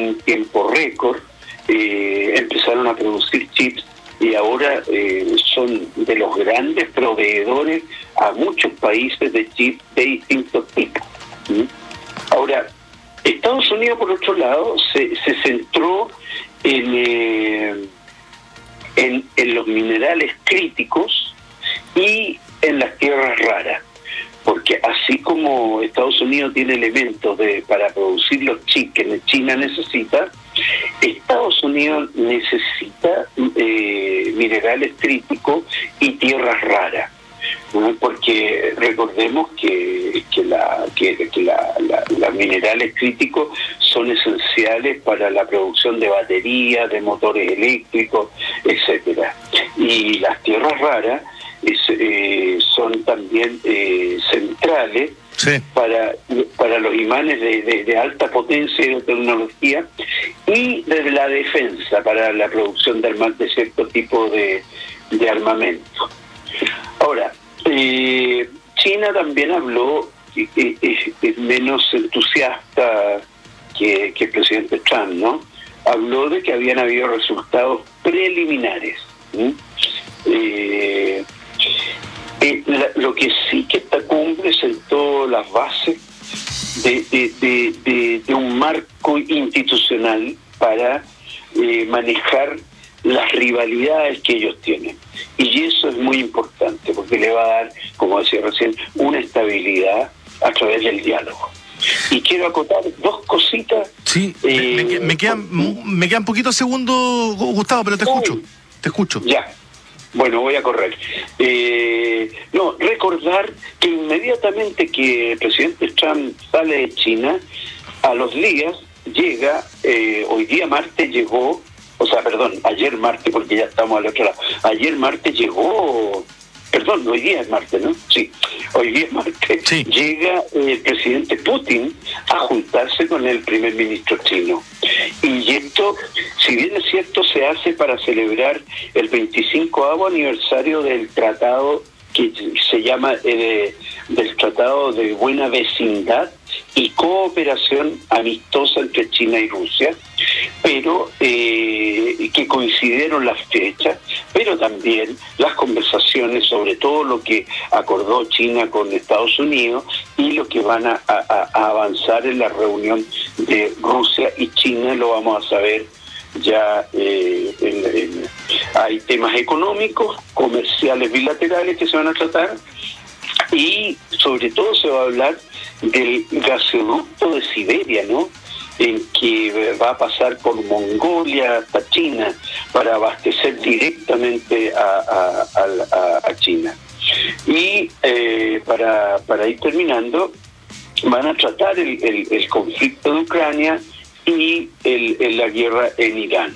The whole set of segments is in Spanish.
un tiempo récord, empezaron a producir chips y ahora son de los grandes proveedores a muchos países de chips de distintos tipos. Ahora, Estados Unidos, por otro lado, se centró en los minerales críticos y en las tierras raras, porque así como Estados Unidos tiene elementos para producir los chips que China necesita, Estados Unidos necesita minerales críticos y tierras raras, ¿no? Porque recordemos que los minerales críticos son esenciales para la producción de baterías, de motores eléctricos, etcétera. Y las tierras raras son también centrales, sí, para los imanes de alta potencia y de tecnología, y de la defensa para la producción de cierto tipo de armamento. Ahora, China también habló, es menos entusiasta que el presidente Trump, ¿no? Habló de que habían habido resultados preliminares. Lo que sí que esta cumbre sentó las bases de un marco institucional para manejar las rivalidades que ellos tienen. Y eso es muy importante, porque le va a dar, como decía recién, una estabilidad a través del diálogo. Y quiero acotar dos cositas. Sí, me quedan poquitos segundos, Gustavo, pero te escucho. Ya. Bueno, voy a correr. Recordar que inmediatamente que el presidente Trump sale de China, a los días llega, ayer martes, porque ya estamos al otro lado. Ayer martes llegó, hoy día es martes, ¿no? Sí, hoy día es martes. Sí. Llega el presidente Putin a juntarse con el primer ministro chino. Y esto, si bien es cierto, se hace para celebrar el 25º aniversario del tratado que se llama del Tratado de Buena Vecindad y Cooperación Amistosa entre China y Rusia, pero que coincidieron las fechas, pero también las conversaciones sobre todo lo que acordó China con Estados Unidos y lo que van a avanzar en la reunión de Rusia y China, lo vamos a saber ya. Hay temas económicos, comerciales bilaterales que se van a tratar, y sobre todo se va a hablar del gasoducto de Siberia, ¿no?, en que va a pasar por Mongolia hasta China para abastecer directamente a China. Y para ir terminando, van a tratar el conflicto de Ucrania y la guerra en Irán.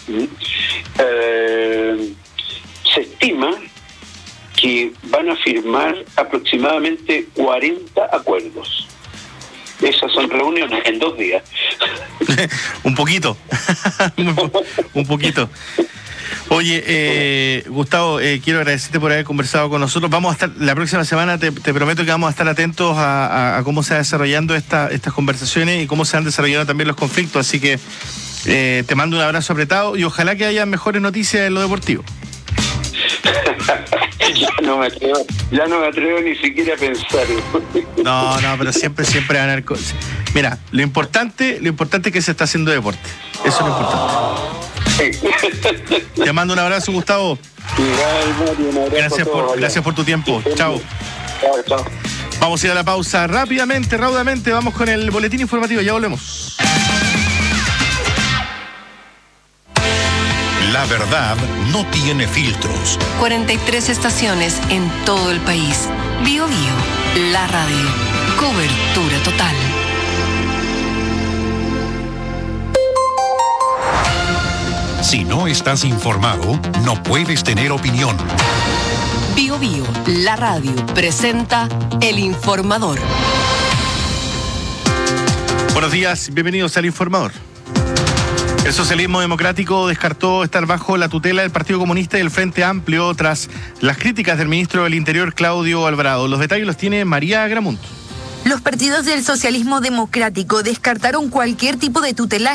Se estima que van a firmar aproximadamente 40 acuerdos. Esas son reuniones en 2 días. Un poquito. Un poquito. Oye, Gustavo, quiero agradecerte por haber conversado con nosotros. Vamos a estar, la próxima semana te prometo que vamos a estar atentos a cómo se van desarrollando estas conversaciones y cómo se han desarrollado también los conflictos. Así que te mando un abrazo apretado y ojalá que haya mejores noticias en lo deportivo. Ya no me atrevo ni siquiera a pensar. No, pero siempre van a haber cosas. Mira, lo importante es que se está haciendo deporte. Eso es lo importante. Te mando un abrazo, Gustavo. Gracias por tu tiempo. Chao. Chao. Vamos a ir a la pausa rápidamente, raudamente. Vamos con el boletín informativo. Ya volvemos. La verdad no tiene filtros. 43 estaciones en todo el país. Bío Bío, la radio. Cobertura total. Si no estás informado, no puedes tener opinión. Bío Bío, la radio, presenta El Informador. Buenos días, bienvenidos al Informador. El socialismo democrático descartó estar bajo la tutela del Partido Comunista y el Frente Amplio tras las críticas del ministro del Interior, Claudio Alvarado. Los detalles los tiene María Gramunt. Los partidos del socialismo democrático descartaron cualquier tipo de tutela